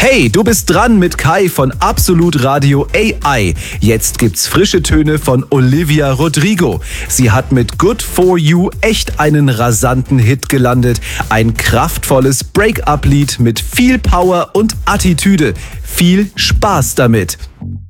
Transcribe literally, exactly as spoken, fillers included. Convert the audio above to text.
Hey, du bist dran mit Kai von Absolut Radio A I. Jetzt gibt's frische Töne von Olivia Rodrigo. Sie hat mit Good For You echt einen rasanten Hit gelandet. Ein kraftvolles Break-up-Lied mit viel Power und Attitüde. Viel Spaß damit.